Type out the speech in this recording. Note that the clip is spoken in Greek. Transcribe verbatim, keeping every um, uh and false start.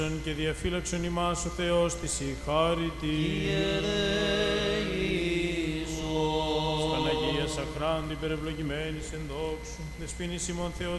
και διαφύλαξον ημάς ο Θεός της η χάρητη. Παναγίας αχράντου υπερευλογημένης εν δόξου, δεσποίνης ημών Θεό